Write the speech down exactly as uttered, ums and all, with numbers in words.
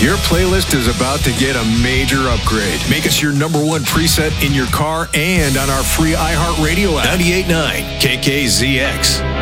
Your playlist is about to get a major upgrade. Make us your number one preset in your car and on our free iHeartRadio app. ninety-eight point nine K K Z X.